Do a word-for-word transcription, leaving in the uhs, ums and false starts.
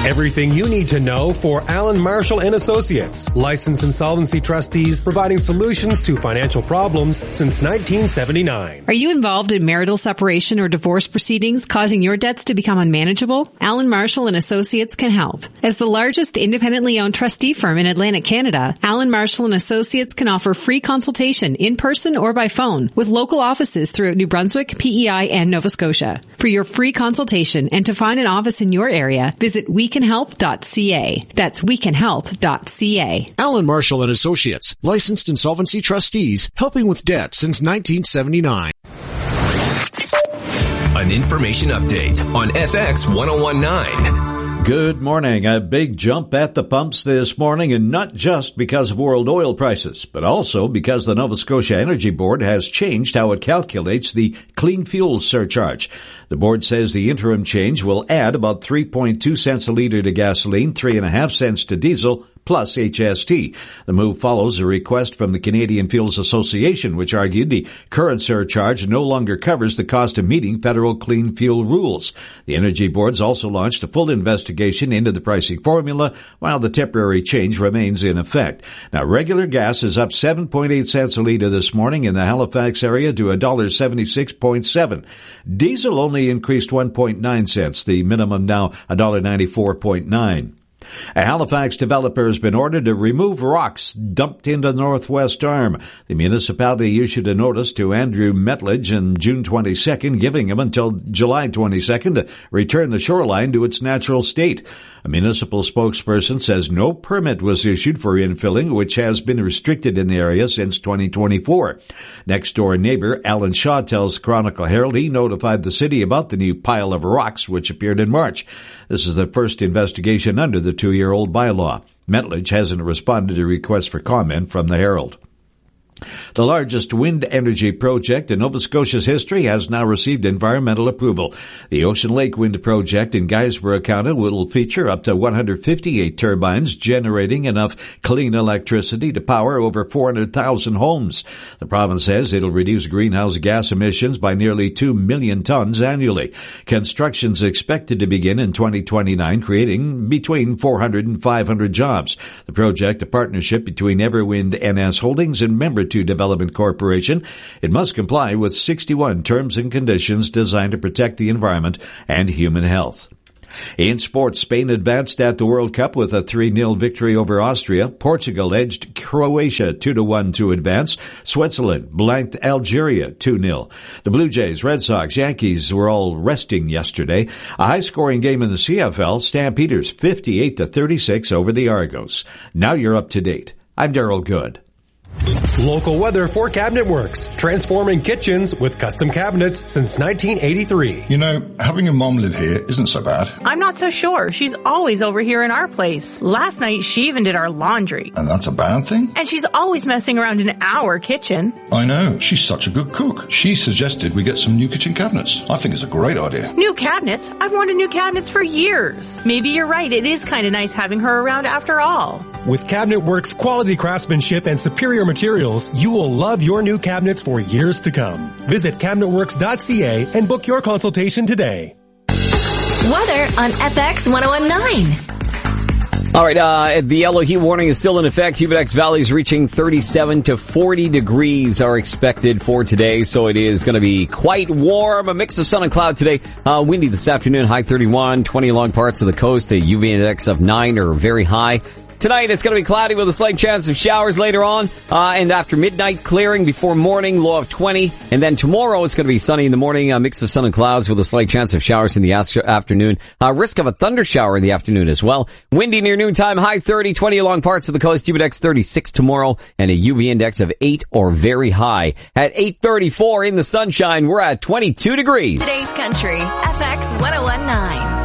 Everything you need to know for Alan Marshall and Associates, licensed insolvency trustees providing solutions to financial problems since nineteen seventy-nine. Are you involved in marital separation or divorce proceedings causing your debts to become unmanageable? Alan Marshall and Associates can help. As the largest independently owned trustee firm in Atlantic Canada, Alan Marshall and Associates can offer free consultation in person or by phone with local offices throughout New Brunswick, P E I, and Nova Scotia. For your free consultation and to find an office in your area, visit we can help dot c a. That's we can help dot c a. Alan Marshall and Associates, licensed insolvency trustees, helping with debt since nineteen seventy-nine. An information update on F X one oh one point nine. Good morning. A big jump at the pumps this morning, and not just because of world oil prices, but also because the Nova Scotia Energy Board has changed how it calculates the clean fuel surcharge. The board says the interim change will add about three point two cents a litre to gasoline, three point five cents to diesel, plus H S T. The move follows a request from the Canadian Fuels Association, which argued the current surcharge no longer covers the cost of meeting federal clean fuel rules. The Energy Board's also launched a full investigation into the pricing formula, while the temporary change remains in effect. Now, regular gas is up seven point eight cents a litre this morning in the Halifax area to one dollar seventy-six point seven. Diesel only increased one point nine cents, the minimum now one dollar ninety-four point nine. A Halifax developer has been ordered to remove rocks dumped into the Northwest Arm. The municipality issued a notice to Andrew Metledge on June twenty-second, giving him until July twenty-second to return the shoreline to its natural state. A municipal spokesperson says no permit was issued for infilling, which has been restricted in the area since twenty twenty-four. Next-door neighbor Alan Shaw tells Chronicle Herald he notified the city about the new pile of rocks which appeared in March. This is the first investigation under the two-year-old bylaw. Metledge hasn't responded to requests for comment from the Herald. The largest wind energy project in Nova Scotia's history has now received environmental approval. The Ocean Lake Wind Project in Guysborough County will feature up to one hundred fifty-eight turbines generating enough clean electricity to power over four hundred thousand homes. The province says it'll reduce greenhouse gas emissions by nearly two million tons annually. Construction's expected to begin in twenty twenty-nine, creating between four hundred and five hundred jobs. The project, a partnership between Everwind N S Holdings and Member two Development Corporation. It must comply with sixty-one terms and conditions designed to protect the environment and human health. In sports, Spain advanced at the World Cup with a three nil victory over Austria. Portugal edged Croatia two to one to advance. Switzerland blanked Algeria two nil. The Blue Jays, Red Sox, Yankees were all resting yesterday. A high-scoring game in the C F L, Stampeders fifty-eight to thirty-six over the Argos. Now you're up to date. I'm Daryl Good. Local weather for Cabinet Works, transforming kitchens with custom cabinets since nineteen eighty-three. You know, having your mom live here isn't so bad. I'm not so sure. She's always over here in our place. Last night, she even did our laundry. And that's a bad thing? And she's always messing around in our kitchen. I know. She's such a good cook. She suggested we get some new kitchen cabinets. I think it's a great idea. New cabinets? I've wanted new cabinets for years. Maybe you're right. It is kind of nice having her around after all. With Cabinet Works' quality craftsmanship and superior materials, you will love your new cabinets for years to come. Visit cabinet works dot c a and book your consultation today. Weather on F X one oh one nine. All right, uh, the yellow heat warning is still in effect. Humidex valleys reaching thirty-seven to forty degrees are expected for today, so it is going to be quite warm. A mix of sun and cloud today. Uh, windy this afternoon, high thirty-one, twenty along parts of the coast. A U V index of nine or very high. Tonight, it's going to be cloudy with a slight chance of showers later on, uh, and after midnight, clearing before morning, low of twenty. And then tomorrow, it's going to be sunny in the morning, a mix of sun and clouds with a slight chance of showers in the afternoon. Uh, risk of a thunder shower in the afternoon as well. Windy near noontime, high thirty, twenty along parts of the coast, humidex thirty-six tomorrow, and a U V index of eight or very high. At eight thirty-four in the sunshine, we're at twenty-two degrees. Today's Country, F X one oh one nine.